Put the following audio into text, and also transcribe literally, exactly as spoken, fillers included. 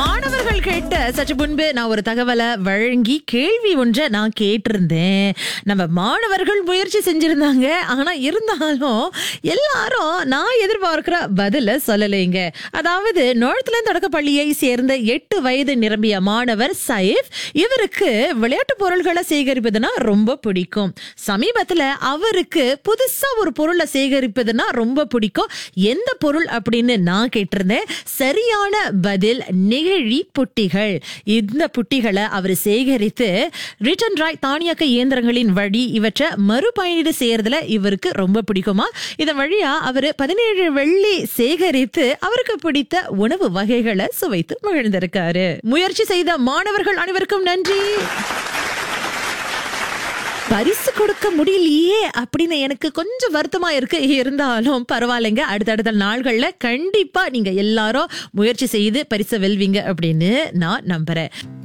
மாணவர்கள் கேட்ட சற்று முன்பு நான் ஒரு தகவலை வழங்கி கேள்வி ஒன்றை நான் கேட்டிருந்தேன். நம்ம மாணவர்கள் முயற்சி செஞ்சிருந்தாங்க. ஆனா இருந்தாலும் எல்லாரும் நான் எதிர்பார்க்கிற பதில சொல்லலைங்க. அதாவது நோர்த்லேண்ட் தொடக்க பள்ளியை சேர்ந்த எட்டு வயது நிரம்பிய மாணவர் சைஃப், இவருக்கு விளையாட்டு பொருள்களை சேகரிப்பதுன்னா ரொம்ப பிடிக்கும். சமீபத்துல அவருக்கு புதுசா ஒரு பொருளை சேகரிப்பதுன்னா ரொம்ப பிடிக்கும். எந்த பொருள் அப்படின்னு நான் கேட்டிருந்தேன். சரியான பதில் நெகிழி புட்டிகள். இந்த புட்டிகளை அவர் சேகரித்து ரிட்டன் ராய் தானியக்க இயந்திரங்களின் வழி இவற்றை மறுபயணீடு செய்யறதுல இவருக்கு ரொம்ப பிடிக்குமா. இதன் வழியா அவரு பதினேழு வெள்ளி சேகரித்து அவருக்கு பிடித்த உணவு வகைகளை சுவைத்து மகிழ்ந்திருக்காரு. முயற்சி செய்த மாணவர்கள் அனைவருக்கும் நன்றி. பரிசு கொடுக்க முடியலையே அப்படின்னு எனக்கு கொஞ்சம் வருத்தமா இருக்கு. இருந்தாலும் பரவாயில்லைங்க, அடுத்தடுத்த நாள்கள்ல கண்டிப்பா நீங்க எல்லாரும் முயற்சி செய்து பரிசு வெல்வீங்க அப்படின்னு நான் நம்புறேன்.